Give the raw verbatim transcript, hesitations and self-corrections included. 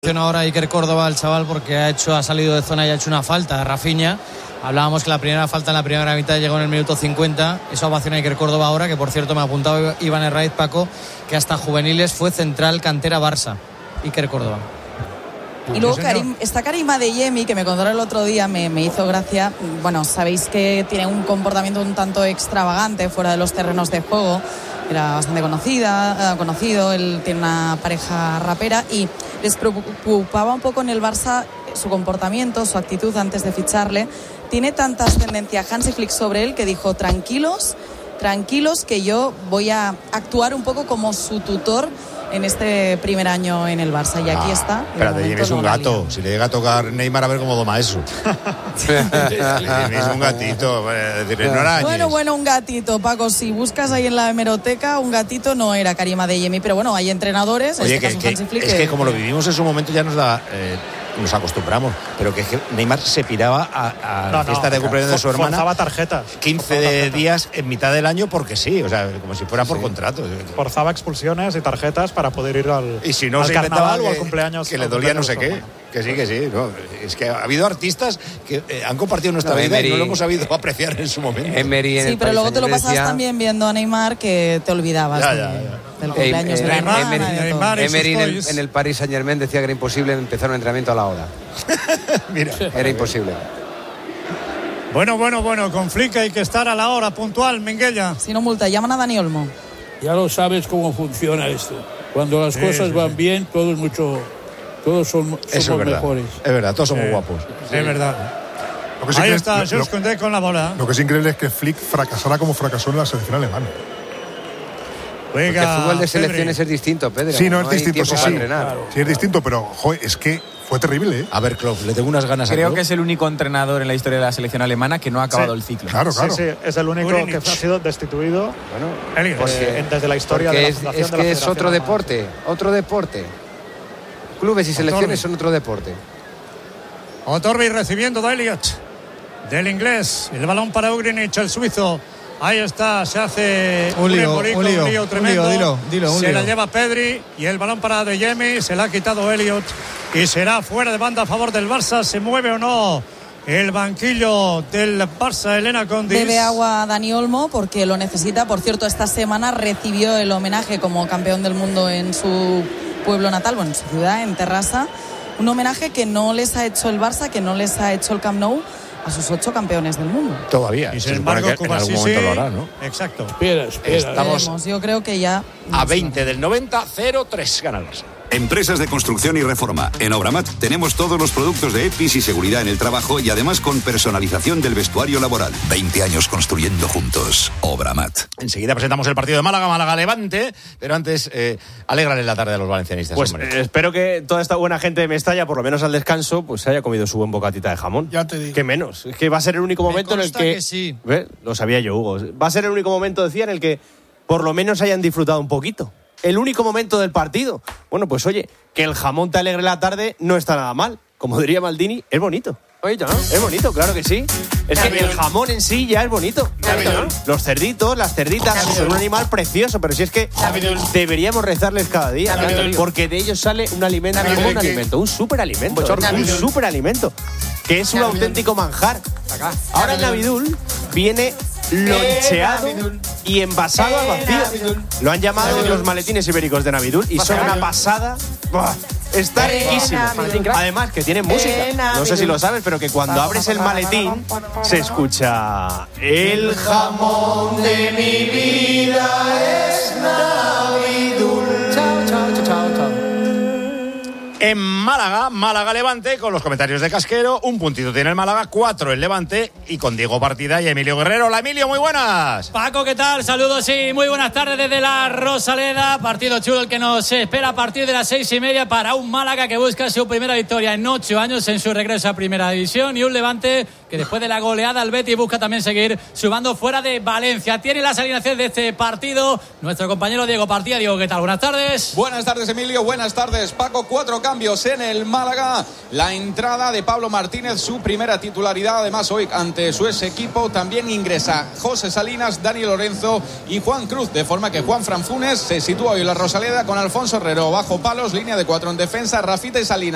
Ahora Iker Córdoba, el chaval, porque ha hecho ha salido de zona y ha hecho una falta de Rafinha. Hablábamos que la primera falta en la primera mitad llegó en el minuto cincuenta. Esa ovación a Iker Córdoba ahora, que por cierto me ha apuntado Iván Herraiz, Paco, que hasta juveniles fue central cantera Barça. Iker Córdoba. Y luego Karim, está Karim Adeyemi, que me contaron el otro día, me, me hizo gracia. Bueno, sabéis que tiene un comportamiento un tanto extravagante fuera de los terrenos de juego. Era bastante conocida, eh, conocido, él tiene una pareja rapera y les preocupaba un poco en el Barça su comportamiento, su actitud antes de ficharle. Tiene tanta ascendencia Hansi Flick sobre él que dijo, tranquilos, tranquilos que yo voy a actuar un poco como su tutor en este primer año en el Barça. Y aquí ah, está. Espérate, es un gato. Si le llega a tocar Neymar, a ver cómo doma eso. Es un gatito. No arañes. Bueno, bueno, un gatito, Paco. Si buscas ahí en la hemeroteca, un gatito no era Karim Adeyemi. Pero bueno, hay entrenadores. Oye, este que, caso que, Hansi Flick, es que, que como lo vivimos en su momento ya nos da... Eh, nos acostumbramos, pero que Neymar se piraba a, a no, la fiesta no, de cumpleaños de su hermana. Forzaba tarjetas. quince forzaba tarjetas. Días en mitad del año porque sí, o sea, como si fuera por sí. contrato. Forzaba expulsiones y tarjetas para poder ir al, y si no al se carnaval que, o al cumpleaños. Que le dolía no sé qué. Que sí, que sí. No, es que ha habido artistas que eh, han compartido nuestra no, vida Emery, y no lo hemos sabido apreciar en su momento. Emery en sí, el pero luego te lo pasabas decía... también viendo a Neymar que te olvidabas ya, de, ya, ya. del cumpleaños eh, eh, de la hermana. Emery, de Neymar Emery en, el, en el Paris Saint-Germain decía que era imposible empezar un entrenamiento a la hora. Mira, era imposible. Bueno, bueno, bueno, con Flick hay que estar a la hora puntual, Minguella. Si no multa, llaman a Dani Olmo. Ya lo sabes cómo funciona esto. Cuando las sí, cosas sí, van sí. bien, todo es mucho... Todos son, somos es mejores. Es verdad, todos somos eh, guapos. Sí. Es verdad. Lo que sí Ahí que está, Jules Koundé con la bola. Lo que es increíble es que Flick fracasara como fracasó en la selección alemana. Porque el fútbol de selecciones es distinto, Pedro. Sí, no, no es distinto, sí, sí. Claro. Sí, es distinto, pero joder, es que fue terrible, ¿eh? A ver, Klopp, le tengo unas ganas Creo a Klopp. que es el único entrenador en la historia de la selección alemana que no ha acabado sí. el ciclo. Claro, claro. Sí, sí, es el único Urinich. que ha sido destituido bueno, porque, desde la historia de la es, fundación es de la que es otro alemana. deporte, otro deporte. Clubes y selecciones son otro deporte. Otorbi recibiendo de Elliot, del inglés. El balón para Urinich, el suizo. Ahí está, se hace un lío, un lío, un lío, un lío tremendo. Un lío, dilo, dilo, un se lío. la lleva Pedri y el balón para Adeyemi, se la ha quitado Elliot y será fuera de banda a favor del Barça. ¿Se mueve o no el banquillo del Barça, Elena Condis? Bebe agua a Dani Olmo porque lo necesita. Por cierto, esta semana recibió el homenaje como campeón del mundo en su pueblo natal, bueno, en su ciudad, en Terrassa. Un homenaje que no les ha hecho el Barça, que no les ha hecho el Camp Nou a sus ocho campeones del mundo. Todavía. Y sin embargo, que en algún momento lo hará, ¿no? Exacto. Espera, espera. Estamos Veremos, yo creo que ya... a veinte del noventa, cero tres gana el Barça. Empresas de construcción y reforma. En Obramat tenemos todos los productos de EPIs y seguridad en el trabajo y además con personalización del vestuario laboral. veinte años construyendo juntos. Obramat. Enseguida presentamos el partido de Málaga, Málaga-Levante, pero antes, eh, alégrale la tarde a los valencianistas. Pues eh, espero que toda esta buena gente de Mestalla, por lo menos al descanso, pues se haya comido su buen bocatita de jamón. Ya te digo. ¿Qué menos? Es que va a ser el único momento en el que... que sí. ¿Ves? Lo sabía yo, Hugo. Va a ser el único momento, decía, en el que por lo menos hayan disfrutado un poquito. El único momento del partido. Bueno, pues oye, que el jamón te alegre la tarde no está nada mal. Como diría Maldini, es bonito. Oye, ¿no? Es bonito, claro que sí. Es que el jamón en sí ya es bonito. ¿No? Los cerditos, las cerditas, son un animal precioso, pero si es que deberíamos rezarles cada día, porque de ellos sale un alimento, como un alimento, un superalimento, un superalimento, que es un auténtico manjar. Ahora el Navidul viene loncheado y envasado al vacío. Lo han llamado los maletines ibéricos de Navidul y son una pasada. ¡Buah! Está riquísimo. Además que tiene música. No sé si lo sabes, pero que cuando abres el maletín se escucha: el jamón de mi vida es Navidul. Chao, chao, chao, chao, chao. En Málaga, Málaga-Levante, con los comentarios de Casquero, un puntito tiene el Málaga, cuatro el Levante, y con Diego Partida y Emilio Guerrero. Hola, Emilio, muy buenas. Paco, ¿qué tal? Saludos y muy buenas tardes desde la Rosaleda. Partido chulo el que nos espera a partir de las seis y media para un Málaga que busca su primera victoria en ocho años en su regreso a Primera División, y un Levante que después de la goleada al Betis busca también seguir sumando fuera de Valencia. Tiene las alineaciones de este partido nuestro compañero Diego Partida. Diego, ¿qué tal? Buenas tardes. Buenas tardes, Emilio. Buenas tardes, Paco. Cuatro cambios en el Málaga. La entrada de Pablo Martínez, su primera titularidad. Además, hoy ante su ex equipo también ingresa José Salinas, Dani Lorenzo y Juan Cruz. De forma que Juan Fran Funes se sitúa hoy en la Rosaleda con Alfonso Herrero bajo palos, línea de cuatro en defensa, Rafita y Salinas.